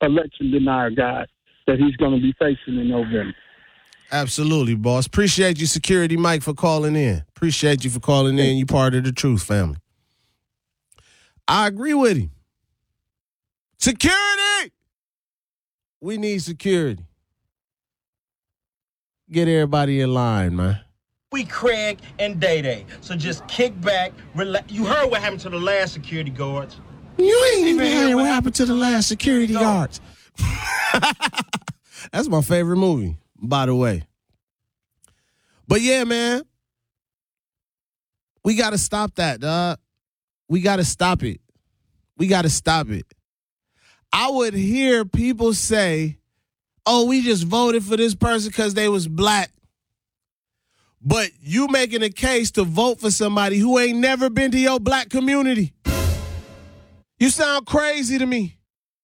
election denier guy that he's going to be facing in November. Absolutely, boss. Appreciate you, Security Mike, for calling in. Appreciate you for calling in. You part of the truth, family. I agree with him. Security! We need security. Get everybody in line, man. We Craig and Day Day. So just kick back, relax. You heard what happened to the last security guards. You ain't even heard what happened to the last security guards. That's my favorite movie, by the way. But yeah, man. We got to stop that, dog. We got to stop it. We got to stop it. I would hear people say, oh, we just voted for this person because they was black. But you making a case to vote for somebody who ain't never been to your black community. You sound crazy to me.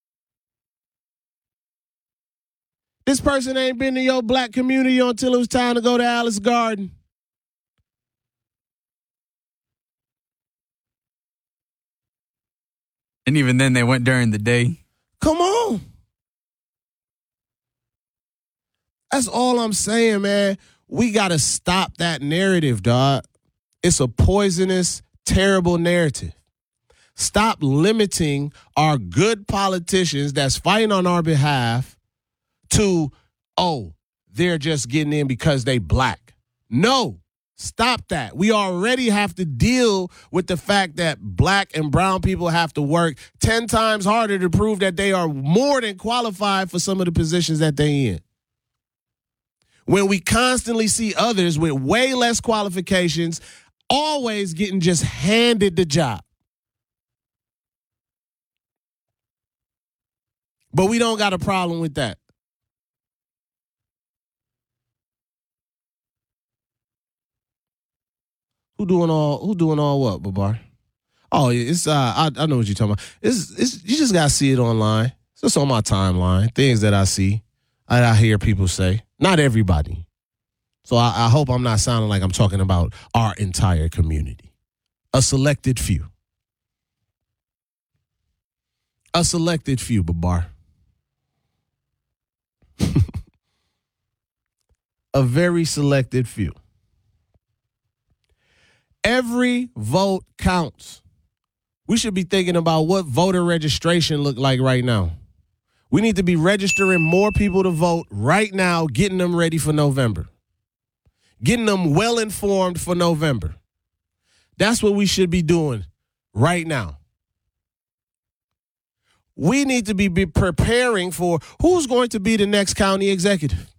This person ain't been to your black community until it was time to go to Alice Garden. And even then, they went during the day. Come on. That's all I'm saying, man. We got to stop that narrative, dog. It's a poisonous, terrible narrative. Stop limiting our good politicians that's fighting on our behalf to, oh, they're just getting in because they black. No, stop that. We already have to deal with the fact that black and brown people have to work 10 times harder to prove that they are more than qualified for some of the positions that they in. When we constantly see others with way less qualifications always getting just handed the job. But we don't got a problem with that. Who doing all what, Babar? Oh, it's I know what you're talking about. It's you just gotta see it online. It's just on my timeline. Things that I see, I hear people say. Not everybody. So I hope I'm not sounding like I'm talking about our entire community. A selected few. A selected few, Babar. A very selected few. Every vote counts. We should be thinking about what voter registration look like right now. We need to be registering more people to vote right now, getting them ready for November. Getting them well-informed for November. That's what we should be doing right now. We need to be preparing for who's going to be the next county executive.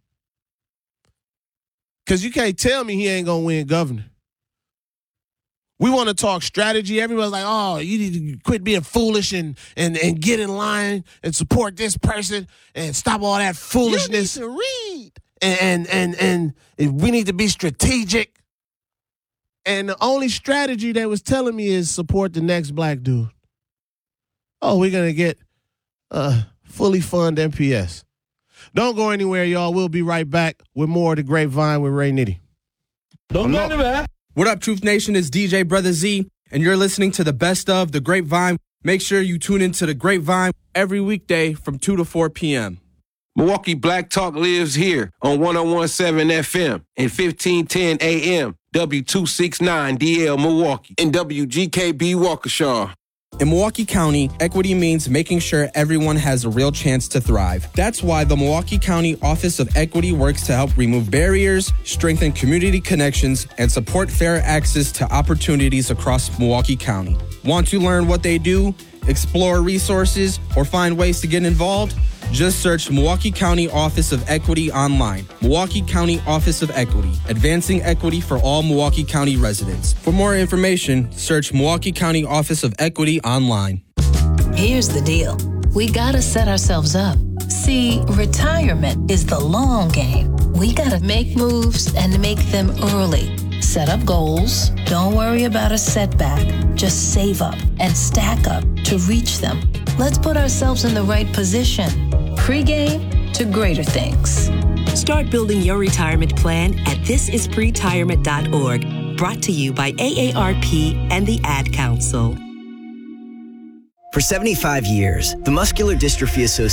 Because you can't tell me he ain't going to win governor. We want to talk strategy. Everybody's like, oh, you need to quit being foolish and get in line and support this person and stop all that foolishness. You need to read. And we need to be strategic. And the only strategy they was telling me is support the next black dude. Oh, we're going to get fully fund MPS. Don't go anywhere, y'all. We'll be right back with more of The Grapevine with Ray Nitty. Don't go anywhere. What up, Truth Nation? It's DJ Brother Z, and you're listening to the best of The Grapevine. Make sure you tune into The Grapevine every weekday from 2 to 4 p.m. Milwaukee Black Talk lives here on 101.7 FM and 1510 AM, W269DL Milwaukee, and WGKB Waukesha. In Milwaukee County, equity means making sure everyone has a real chance to thrive. That's why the Milwaukee County Office of Equity works to help remove barriers, strengthen community connections, and support fair access to opportunities across Milwaukee County. Want to learn what they do, explore resources, or find ways to get involved? Just search Milwaukee County Office of Equity online. Milwaukee County Office of Equity, advancing equity for all Milwaukee County residents. For more information, search Milwaukee County Office of Equity online. Here's the deal. We gotta set ourselves up. See, retirement is the long game. We gotta make moves and make them early. Set up goals. Don't worry about a setback. Just save up and stack up to reach them. Let's put ourselves in the right position. Pre-game to greater things. Start building your retirement plan at thisispretirement.org. Brought to you by AARP and the Ad Council. For 75 years, the Muscular Dystrophy Association